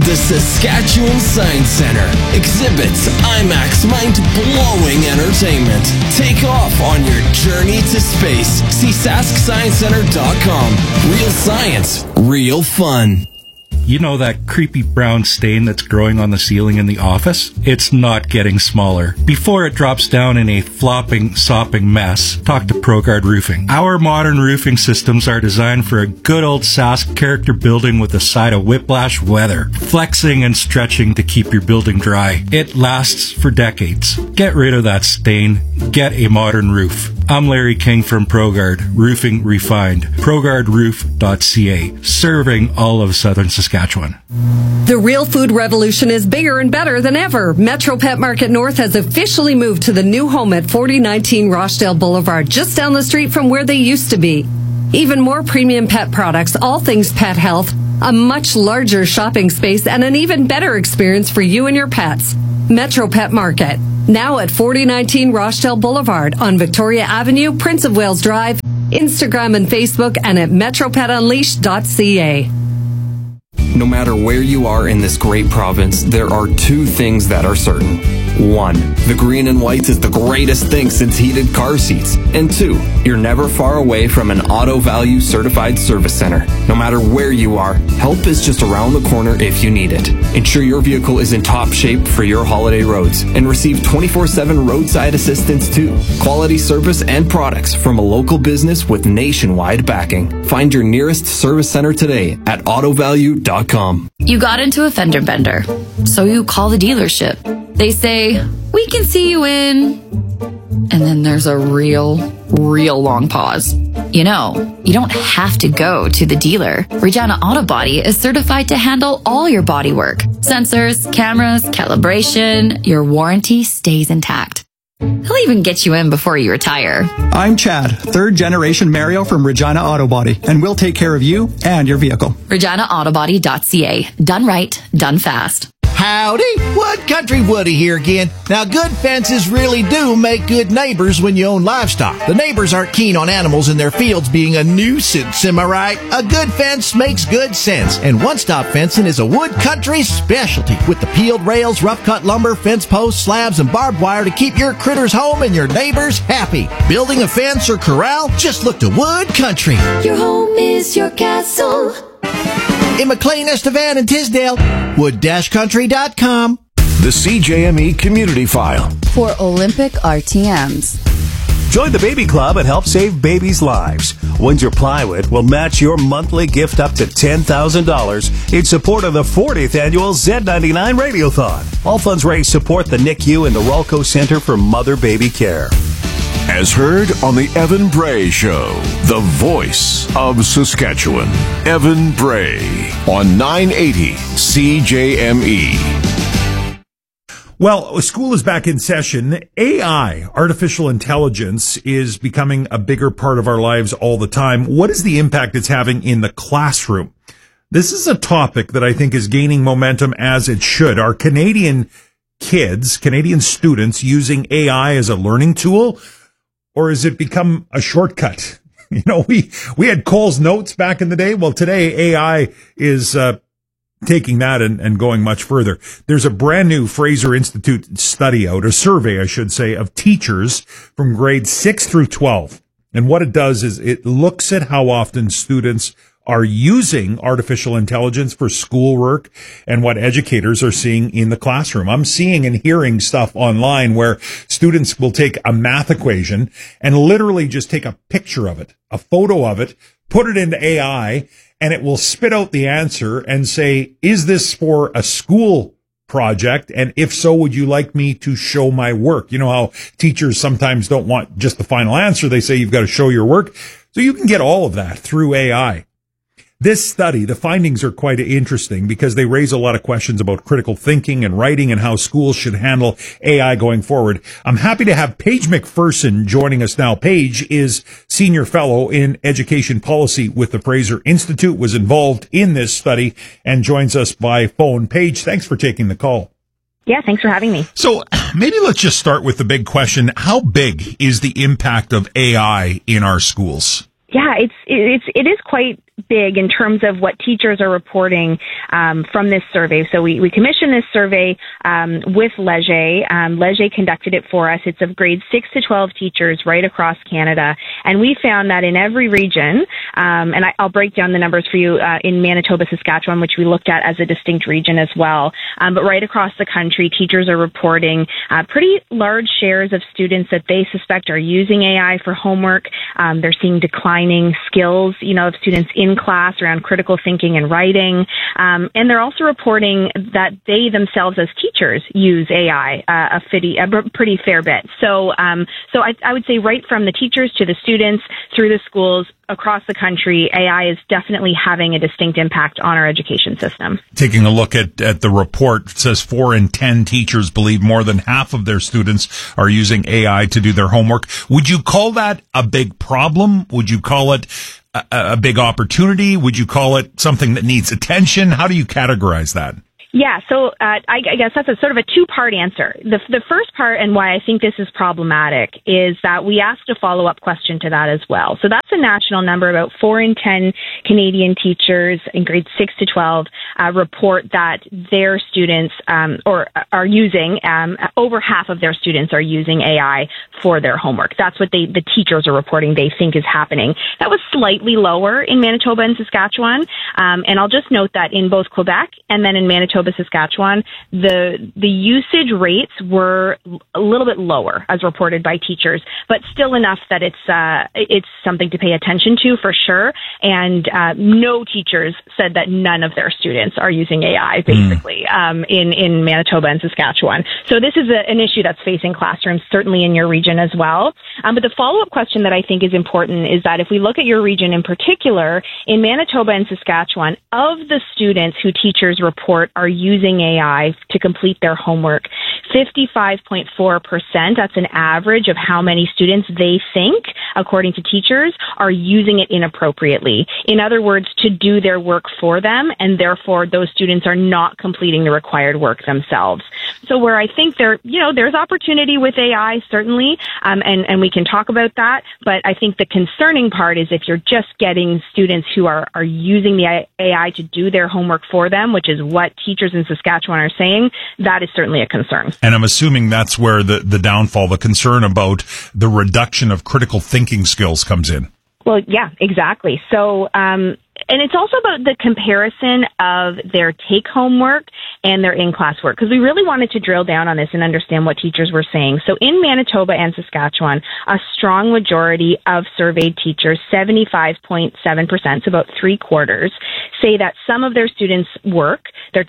The Saskatchewan Science Centre. Exhibits, IMAX, mind-blowing entertainment. Take off on your journey to space. See SaskScienceCenter.com. Real science, real fun. You know that creepy brown stain that's growing on the ceiling in the office? It's not getting smaller. Before it drops down in a flopping, sopping mess, talk to ProGuard Roofing. Our modern roofing systems are designed for a good old Sask character building with a side of whiplash weather, flexing and stretching to keep your building dry. It lasts for decades. Get rid of that stain. Get a modern roof. I'm Larry King from ProGuard Roofing Refined. ProGuardRoof.ca, serving all of southern Saskatchewan. The real food revolution is bigger and better than ever. Metro Pet Market North has officially moved to the new home at 4019 Rochdale Boulevard, just down the street from where they used to be. Even more premium pet products, all things pet health, a much larger shopping space, and an even better experience for you and your pets. Metro Pet Market, now at 4019 Rochdale Boulevard on Victoria Avenue, Prince of Wales Drive, Instagram and Facebook, and at metropetunleashed.ca. No matter where you are in this great province, there are two things that are certain. 1. The green and white is the greatest thing since heated car seats. And 2. You're never far away from an Auto Value certified service center. No matter where you are, help is just around the corner if you need it. Ensure your vehicle is in top shape for your holiday roads and receive 24/7 roadside assistance too. Quality service and products from a local business with nationwide backing. Find your nearest service center today at autovalue.com. You got into a fender bender, so you call the dealership. They say, we can see you in... And then there's a real long pause. You know, you don't have to go to the dealer. Regina Auto Body is certified to handle all your body work. Sensors, cameras, calibration, your warranty stays intact. He'll even get you in before you retire. I'm Chad, third generation Mario from Regina Auto Body, and we'll take care of you and your vehicle. ReginaAutoBody.ca. Done right, done fast. Howdy, Wood Country Woody here again. Now, good fences really do make good neighbors when you own livestock. The neighbors aren't keen on animals in their fields being a nuisance, am I right? A good fence makes good sense, and One Stop Fencing is a Wood Country specialty with the peeled rails, rough-cut lumber, fence posts, slabs, and barbed wire to keep your critters home and your neighbors happy. Building a fence or corral? Just look to Wood Country. Your home is your castle. In McLean, Estevan, and Tisdale, wood-country.com. The CJME Community File. For Olympic RTMs. Join the Baby Club and help save babies' lives. Windsor Plywood will match your monthly gift up to $10,000 in support of the 40th annual Z99 Radiothon. All funds raised support the NICU and the Rolco Center for Mother-Baby Care. As heard on the Evan Bray Show, the voice of Saskatchewan. Evan Bray on 980 CJME. Well, school is back in session. AI, artificial intelligence, is becoming a bigger part of our lives all the time. What is the impact it's having in the classroom? This is a topic that I think is gaining momentum as it should. Are Canadian students using AI as a learning tool? Or has it become a shortcut? You know, we had Cole's Notes back in the day. Well, today AI is taking that and going much further. There's a brand new Fraser Institute study out, a survey, I should say, of teachers from grades 6 through 12. And what it does is it looks at how often students are using artificial intelligence for schoolwork and what educators are seeing in the classroom. I'm seeing and hearing stuff online where students will take a math equation and literally just take a picture of it, a photo of it, put it into AI, and it will spit out the answer and say, is this for a school project? And if so, would you like me to show my work? You know how teachers sometimes don't want just the final answer. They say you've got to show your work. So you can get all of that through AI. This study, the findings are quite interesting because they raise a lot of questions about critical thinking and writing and how schools should handle AI going forward. I'm happy to have Paige McPherson joining us now. Paige is Senior Fellow in Education Policy with the Fraser Institute, was involved in this study, and joins us by phone. Paige, thanks for taking the call. Yeah, thanks for having me. So maybe let's just start with the big question. How big is the impact of AI in our schools? Yeah, it is quite big in terms of what teachers are reporting from this survey. So we commissioned this survey with Leger. Leger conducted it for us. It's of grades 6 to 12 teachers right across Canada. And we found that in every region, and I'll break down the numbers for you, in Manitoba, Saskatchewan, which we looked at as a distinct region as well. But right across the country, teachers are reporting pretty large shares of students that they suspect are using AI for homework. They're seeing declining skills, of students in class around critical thinking and writing. And they're also reporting that they themselves as teachers use AI a pretty fair bit. So I would say right from the teachers to the students through the schools across the country, AI is definitely having a distinct impact on our education system. Taking a look at the report, it says 4 in 10 teachers believe more than half of their students are using AI to do their homework. Would you call that a big problem? Would you call it a big opportunity? Would you call it something that needs attention? How do you categorize that? Yeah, so I guess that's a sort of a two-part answer. The first part, and why I think this is problematic, is that we asked a follow-up question to that as well. So that's a national number. About 4 in 10 Canadian teachers in grades 6 to 12 report that their students or are using, over half of their students are using AI for their homework. That's what the teachers are reporting they think is happening. That was slightly lower in Manitoba and Saskatchewan. And I'll just note that in both Quebec and then in Manitoba, Saskatchewan, the usage rates were a little bit lower as reported by teachers, but still enough that it's something to pay attention to for sure. And no teachers said that none of their students are using AI, basically, in Manitoba and Saskatchewan. So this is an issue that's facing classrooms, certainly in your region as well. But the follow-up question that I think is important is that if we look at your region in particular, in Manitoba and Saskatchewan, of the students who teachers report are using AI to complete their homework, 55.4%, that's an average of how many students they think, according to teachers, are using it inappropriately. In other words, to do their work for them, and therefore those students are not completing the required work themselves. So where I think there's opportunity with AI, certainly, and we can talk about that, but I think the concerning part is if you're just getting students who are using the AI to do their homework for them, which is what teachers in Saskatchewan are saying, that is certainly a concern. And I'm assuming that's where the downfall, the concern about the reduction of critical thinking skills comes in. Well, yeah, exactly. So, and it's also about the comparison of their take-home work and their in-class work, because we really wanted to drill down on this and understand what teachers were saying. So in Manitoba and Saskatchewan, a strong majority of surveyed teachers, 75.7%, so about 3/4, say that some of their students' work, their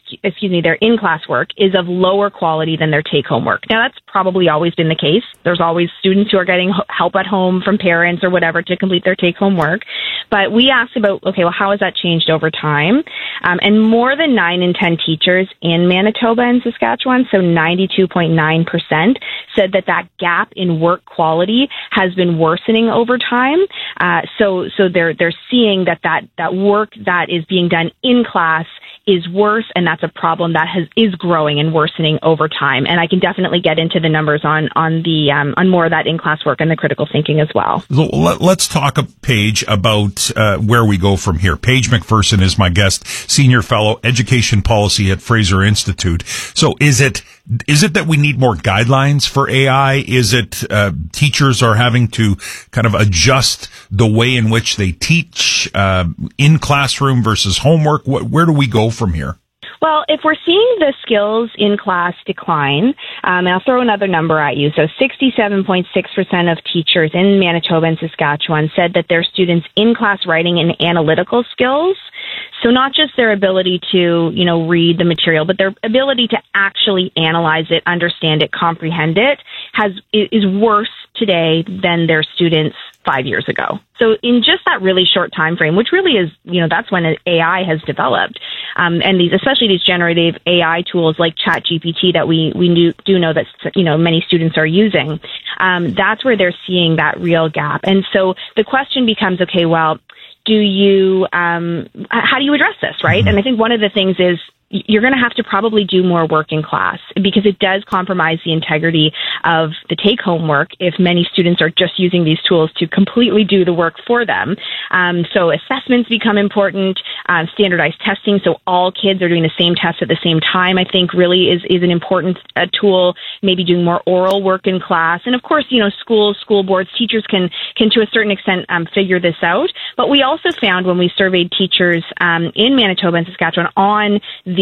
in-class work, is of lower quality than their take-home work. Now, that's probably always been the case. There's always students who are getting help at home from parents or whatever to complete their take-home work. But we asked about, okay, well, how has that changed over time? And more than 9 in 10 teachers in Manitoba and Saskatchewan, so 92.9%, said that gap in work quality has been worsening over time. So they're seeing that work that is being done in class is worse, and that's a problem that is growing and worsening over time. And I can definitely get into the numbers on more of that in-class work and the critical thinking as well. Let's talk, Paige, about where we go from here. Paige McPherson is my guest, Senior Fellow, Education Policy at Fraser Institute. So is it that we need more guidelines for AI? Is it teachers are having to kind of adjust the way in which they teach in classroom versus homework? Where do we go from here? Well, if we're seeing the skills in class decline, and I'll throw another number at you. So 67.6% of teachers in Manitoba and Saskatchewan said that their students' in-class writing and analytical skills, so not just their ability to, read the material, but their ability to actually analyze it, understand it, comprehend it, is worse today than their students 5 years ago. So in just that really short time frame, which really is, that's when AI has developed, and especially these generative AI tools like ChatGPT that we do know that many students are using, that's where they're seeing that real gap. And so the question becomes, okay, well, how do you address this, right? And I think one of the things is you're going to have to probably do more work in class because it does compromise the integrity of the take-home work if many students are just using these tools to completely do the work for them. So assessments become important, standardized testing, so all kids are doing the same test at the same time, I think really is an important tool, maybe doing more oral work in class. And of course, schools, school boards, teachers can to a certain extent figure this out. But we also found when we surveyed teachers in Manitoba and Saskatchewan on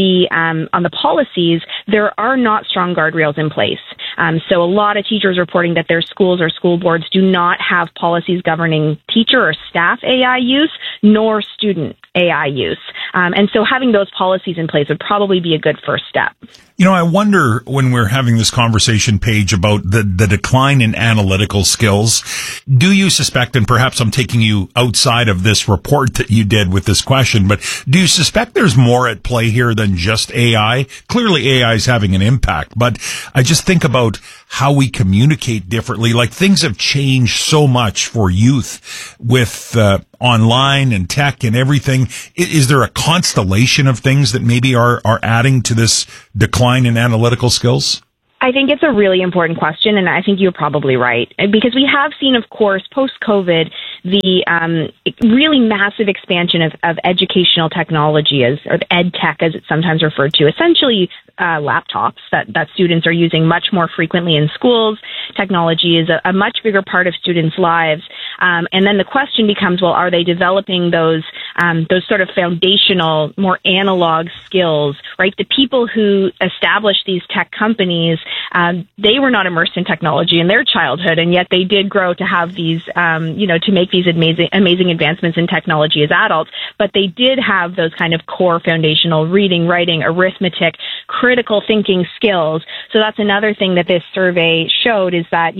the policies, there are not strong guardrails in place. So a lot of teachers reporting that their schools or school boards do not have policies governing teacher or staff AI use, nor student AI use. And so having those policies in place would probably be a good first step. I wonder when we're having this conversation, Paige, about the decline in analytical skills, do you suspect, and perhaps I'm taking you outside of this report that you did with this question, but do you suspect there's more at play here than just AI? Clearly AI is having an impact, but I just think about how we communicate differently. Like, things have changed so much for youth with online and tech and everything. Is there a constellation of things that maybe are adding to this decline in analytical skills? I think it's a really important question, and I think you're probably right. Because we have seen, of course, post-COVID, the really massive expansion of educational technology, or ed tech as it's sometimes referred to, essentially laptops that students are using much more frequently in schools. Technology is a much bigger part of students' lives. And then the question becomes, well, are they developing those sort of foundational, more analog skills, right? The people who established these tech companies, they were not immersed in technology in their childhood, and yet they did grow to have these, to make these amazing advancements in technology as adults. But they did have those kind of core foundational reading, writing, arithmetic, critical thinking skills. So that's another thing that this survey showed, is that,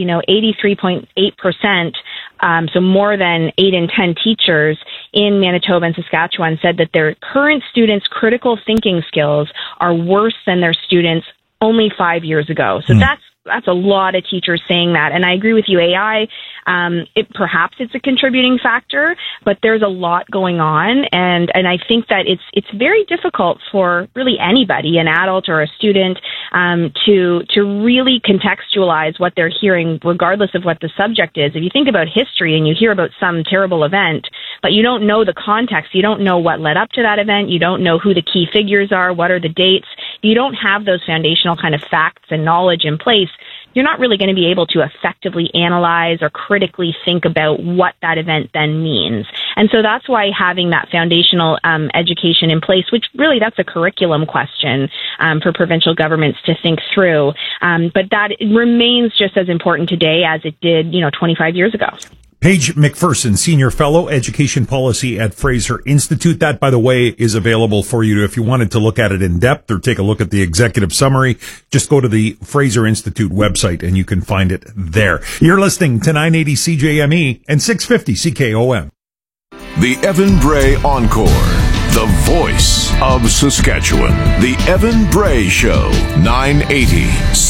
83.8%, so more than 8 in 10 teachers in Manitoba and Saskatchewan said that their current students' critical thinking skills are worse than their students only 5 years ago. So that's a lot of teachers saying that. And I agree with you, AI, perhaps it's a contributing factor, but there's a lot going on. And I think that it's very difficult for really anybody, an adult or a student, to really contextualize what they're hearing, regardless of what the subject is. If you think about history and you hear about some terrible event, but you don't know the context, you don't know what led up to that event, you don't know who the key figures are, what are the dates, you don't have those foundational kind of facts and knowledge in place, you're not really going to be able to effectively analyze or critically think about what that event then means. And so that's why having that foundational education in place, which really that's a curriculum question for provincial governments to think through. But that remains just as important today as it did, 25 years ago. Paige McPherson, Senior Fellow, Education Policy at Fraser Institute. That, by the way, is available for you if you wanted to look at it in depth or take a look at the executive summary. Just go to the Fraser Institute website and you can find it there. You're listening to 980 CJME and 650 CKOM. The Evan Bray Encore, the voice of Saskatchewan. The Evan Bray Show, 980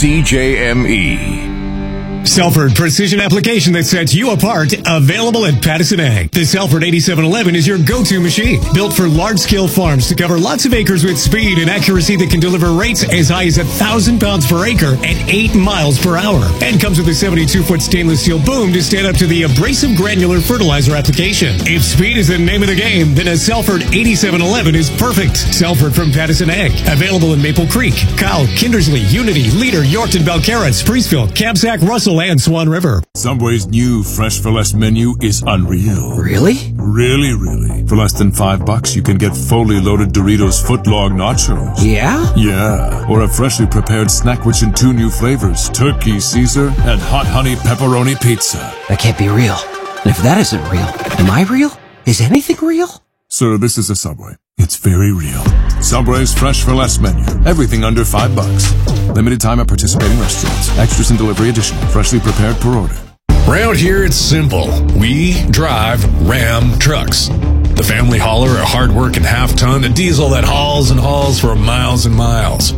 CJME. Selford Precision Application that sets you apart, available at Pattison Ag. The Selford 8711 is your go-to machine, built for large-scale farms to cover lots of acres with speed and accuracy that can deliver rates as high as 1,000 pounds per acre at 8 miles per hour. And comes with a 72-foot stainless steel boom to stand up to the abrasive granular fertilizer application. If speed is the name of the game, then a Selford 8711 is perfect. Selford from Pattison Ag. Available in Maple Creek, Kyle, Kindersley, Unity, Leader, Yorkton, Belcarra, Spreeceville, Kabsack, Russell, and Swan River. Subway's new Fresh for Less menu is unreal. Really? Really. For less than $5, you can get fully loaded Doritos footlong nachos. Yeah? Yeah. Or a freshly prepared snack rich in 2 new flavors, Turkey Caesar and Hot Honey Pepperoni Pizza. That can't be real. And if that isn't real, am I real? Is anything real? Sir, this is a Subway. It's very real. Subway's Fresh for Less menu. Everything under $5. Limited time at participating restaurants. Extras and delivery additional. Freshly prepared per order. Round here, it's simple. We drive Ram trucks. The family hauler, a hard-working half-ton, a diesel that hauls and hauls for miles and miles.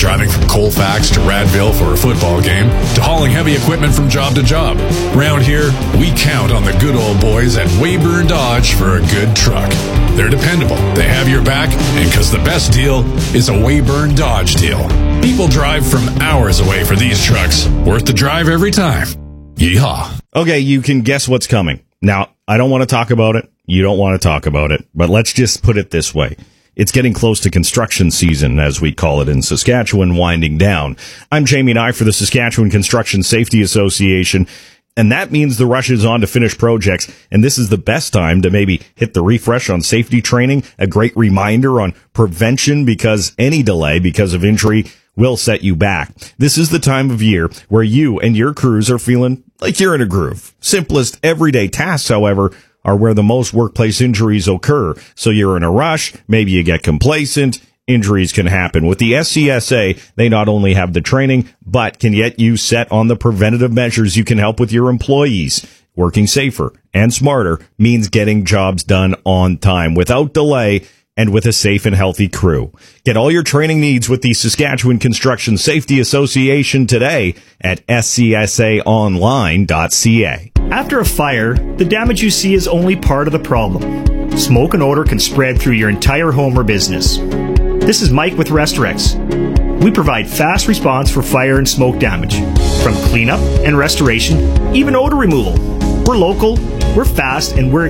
driving from Colfax to Radville for a football game, to hauling heavy equipment from job to job. Round here, we count on the good old boys at Wayburn Dodge for a good truck. They're dependable, they have your back, and because the best deal is a Wayburn Dodge deal. People drive from hours away for these trucks. Worth the drive every time. Yeehaw. Okay, you can guess what's coming. Now, I don't want to talk about it. You don't want to talk about it. But let's just put it this way. It's getting close to construction season, as we call it in Saskatchewan, winding down. I'm Jamie Nye for the Saskatchewan Construction Safety Association, and that means the rush is on to finish projects, and this is the best time to maybe hit the refresh on safety training, a great reminder on prevention, because any delay because of injury will set you back. This is the time of year where you and your crews are feeling like you're in a groove. Simplest everyday tasks, however, are where the most workplace injuries occur. So you're in a rush, maybe you get complacent, injuries can happen. With the SCSA, they not only have the training, but can get you set on the preventative measures you can help with your employees. Working safer and smarter means getting jobs done on time, without delay, and with a safe and healthy crew. Get all your training needs with the Saskatchewan Construction Safety Association today at scsaonline.ca. After a fire, the damage you see is only part of the problem. Smoke and odor can spread through your entire home or business. This is Mike with Restorex. We provide fast response for fire and smoke damage, from cleanup and restoration, even odor removal. We're local, we're fast, and we're